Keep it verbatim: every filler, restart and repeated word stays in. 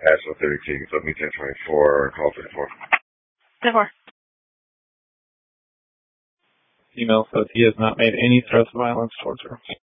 Ashland thirteen, so meet ten twenty-four, call thirty-four. ten four. Female says he has not made any threats of violence towards her.